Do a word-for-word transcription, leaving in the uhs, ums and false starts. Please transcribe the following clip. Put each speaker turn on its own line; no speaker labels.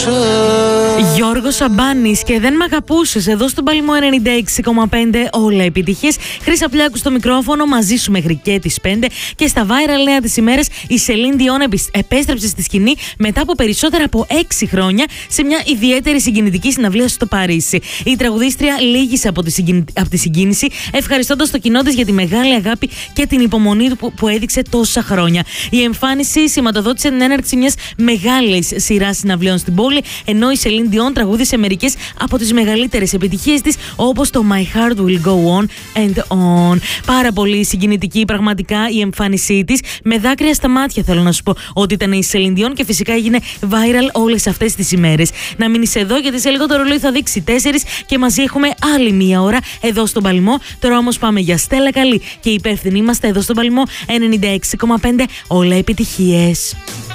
Γιώργος Σαμπάνης και δεν μ' αγαπούσες, εδώ στον Παλμό ενενήντα έξι κόμμα πέντε, όλα επιτυχίες. Χρύσα Πλιάκου στο μικρόφωνο, μαζί σου μέχρι και τις πέντε. Και στα viral νέα της ημέρας, η Σελίν Διόν επέστρεψε στη σκηνή μετά από περισσότερα από έξι χρόνια σε μια ιδιαίτερη συγκινητική συναυλία στο Παρίσι. Η τραγουδίστρια λύγησε από τη, συγκιν... από τη συγκίνηση, ευχαριστώντας το κοινό της για τη μεγάλη αγάπη και την υπομονή του που, που έδειξε τόσα χρόνια. Η εμφάνιση σηματοδότησε την έναρξη μιας μεγάλης σειράς συναυλίων στην πόλη, ενώ η Σελίν Διόν τραγούδισε μερικές από τις μεγαλύτερες επιτυχίες της, όπως το My Heart Will Go On and On. Πάρα πολύ συγκινητική πραγματικά η εμφάνισή της, με δάκρυα στα μάτια θέλω να σου πω ότι ήταν η Σελίν Διόν, και φυσικά έγινε viral όλες αυτές τις ημέρες. Να μείνεις εδώ, γιατί σε λίγο το ρολόι θα δείξει τέσσερις και μαζί έχουμε άλλη μία ώρα εδώ στον Παλμό. Τώρα όμως πάμε για Στέλλα Καλή και υπεύθυνοι είμαστε εδώ στον Παλμό ενενήντα έξι κόμμα πέντε, όλα επιτυχίες.